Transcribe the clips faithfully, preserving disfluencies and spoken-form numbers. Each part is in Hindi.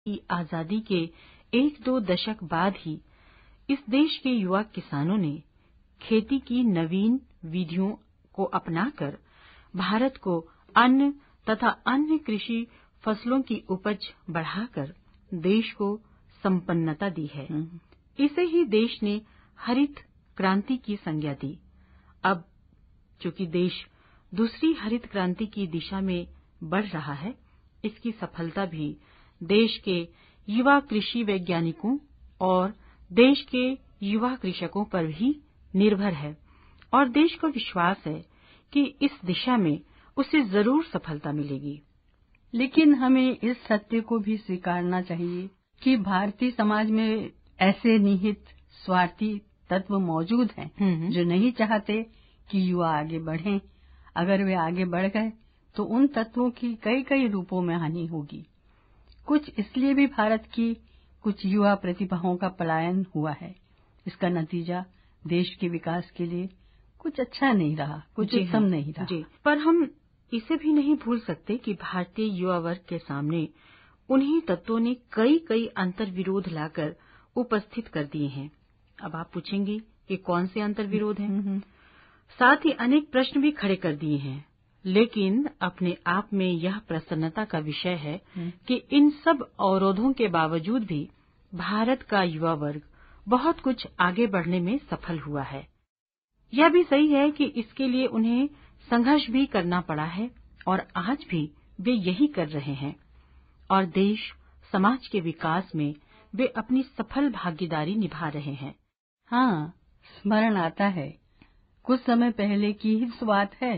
की आजादी के एक दो दशक बाद ही इस देश के युवा किसानों ने खेती की नवीन विधियों को अपनाकर भारत को अन्न तथा अन्य कृषि फसलों की उपज बढ़ाकर देश को संपन्नता दी है। इसे ही देश ने हरित क्रांति की संज्ञा दी। अब चूंकि देश दूसरी हरित क्रांति की दिशा में बढ़ रहा है, इसकी सफलता भी देश के युवा कृषि वैज्ञानिकों और देश के युवा कृषकों पर भी निर्भर है और देश को विश्वास है कि इस दिशा में उसे जरूर सफलता मिलेगी। लेकिन हमें इस सत्य को भी स्वीकारना चाहिए कि भारतीय समाज में ऐसे निहित स्वार्थी तत्व मौजूद हैं जो नहीं चाहते कि युवा आगे बढ़ें। अगर वे आगे बढ़ गए तो उन तत्वों की कई कई रूपों में हानि होगी। कुछ इसलिए भी भारत की कुछ युवा प्रतिभाओं का पलायन हुआ है। इसका नतीजा देश के विकास के लिए कुछ अच्छा नहीं रहा, कुछ उत्तम नहीं रहा। जी, पर हम इसे भी नहीं भूल सकते कि भारतीय युवा वर्ग के सामने उन्हीं तत्वों ने कई कई अंतर विरोध लाकर उपस्थित कर दिए हैं। अब आप पूछेंगे कि कौन से अंतर विरोध हैं? साथ ही अनेक प्रश्न भी खड़े कर दिए हैं। लेकिन अपने आप में यह प्रसन्नता का विषय है कि इन सब अवरोधों के बावजूद भी भारत का युवा वर्ग बहुत कुछ आगे बढ़ने में सफल हुआ है। यह भी सही है कि इसके लिए उन्हें संघर्ष भी करना पड़ा है और आज भी वे यही कर रहे हैं और देश समाज के विकास में वे अपनी सफल भागीदारी निभा रहे हैं। हाँ, स्मरण आता है, कुछ समय पहले की ही बात है।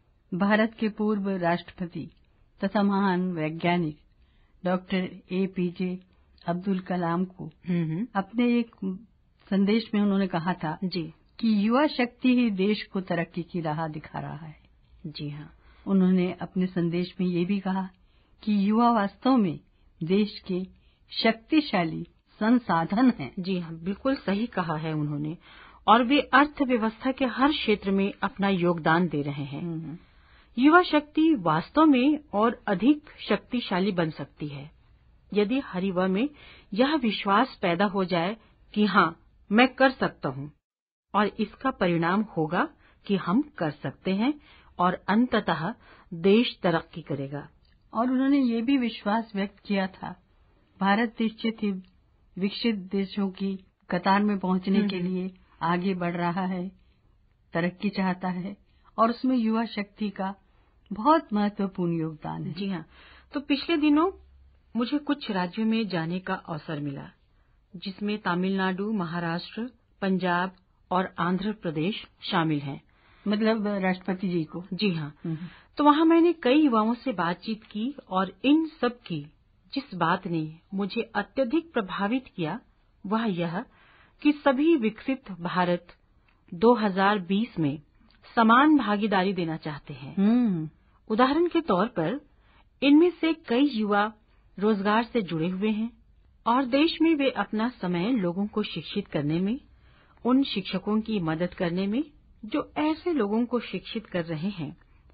भारत के पूर्व राष्ट्रपति तथा महान वैज्ञानिक डॉक्टर ए पी जे अब्दुल कलाम को अपने एक संदेश में उन्होंने कहा था जी कि युवा शक्ति ही देश को तरक्की की राह दिखा रहा है। जी हाँ, उन्होंने अपने संदेश में ये भी कहा कि युवा वास्तव में देश के शक्तिशाली संसाधन हैं। जी हाँ, बिल्कुल सही कहा है उन्होंने और वे अर्थव्यवस्था के हर क्षेत्र में अपना योगदान दे रहे हैं। युवा शक्ति वास्तव में और अधिक शक्तिशाली बन सकती है यदि हर युवा में यह विश्वास पैदा हो जाए कि हाँ, मैं कर सकता हूँ और इसका परिणाम होगा कि हम कर सकते हैं और अंततः देश तरक्की करेगा। और उन्होंने ये भी विश्वास व्यक्त किया था, भारत निश्चित ही विकसित देशों की कतार में पहुंचने के लिए आगे बढ़ रहा है, तरक्की चाहता है और उसमें युवा शक्ति का बहुत महत्वपूर्ण योगदान है। जी हाँ, तो पिछले दिनों मुझे कुछ राज्यों में जाने का अवसर मिला जिसमें तमिलनाडु, महाराष्ट्र, पंजाब और आंध्र प्रदेश शामिल हैं। मतलब राष्ट्रपति जी को? जी हाँ। तो वहाँ मैंने कई युवाओं से बातचीत की और इन सब की जिस बात ने मुझे अत्यधिक प्रभावित किया वह यह कि सभी विकसित भारत दो हज़ार बीस में समान भागीदारी देना चाहते हैं। उदाहरण के तौर पर इनमें से कई युवा रोजगार से जुड़े हुए हैं और देश में वे अपना समय लोगों को शिक्षित करने में, उन शिक्षकों की मदद करने में जो ऐसे लोगों को शिक्षित कर रहे हैं,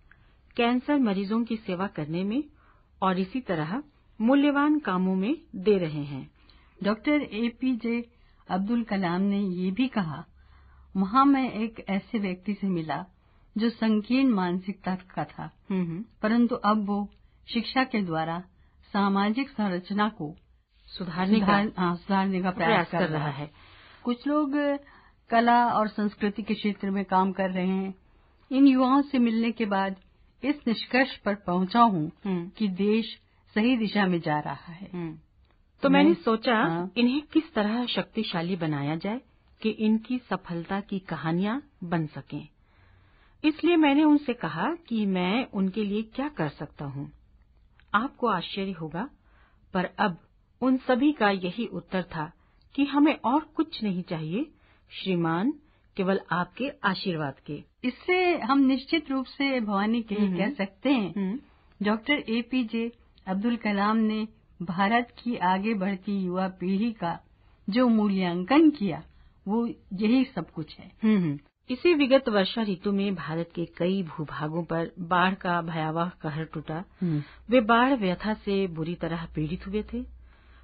कैंसर मरीजों की सेवा करने में और इसी तरह मूल्यवान कामों में दे रहे हैं। डॉक्टर ए पी जे अब्दुल कलाम ने ये भी कहा, वहाँ मैं एक ऐसे व्यक्ति से मिला जो संकीर्ण मानसिकता का था, परंतु अब वो शिक्षा के द्वारा सामाजिक संरचना को सुधारने का हाँ, सुधारने का प्रयास कर रहा है। कुछ लोग कला और संस्कृति के क्षेत्र में काम कर रहे हैं। इन युवाओं से मिलने के बाद इस निष्कर्ष पर पहुंचा हूँ कि देश सही दिशा में जा रहा है। तो मैंने सोचा हाँ, इन्हें किस तरह शक्तिशाली बनाया जाए कि इनकी सफलता की कहानियां बन सकें। इसलिए मैंने उनसे कहा कि मैं उनके लिए क्या कर सकता हूँ। आपको आश्चर्य होगा, पर अब उन सभी का यही उत्तर था कि हमें और कुछ नहीं चाहिए श्रीमान, केवल आपके आशीर्वाद के। इससे हम निश्चित रूप से भवानी के लिए कह सकते हैं, डॉक्टर ए पी जे अब्दुल कलाम ने भारत की आगे बढ़ती युवा पीढ़ी का जो मूल्यांकन किया वो यही सब कुछ है। इसी विगत वर्षा ऋतु में भारत के कई भूभागों पर बाढ़ का भयावह कहर टूटा। वे बाढ़ व्यथा से बुरी तरह पीड़ित हुए थे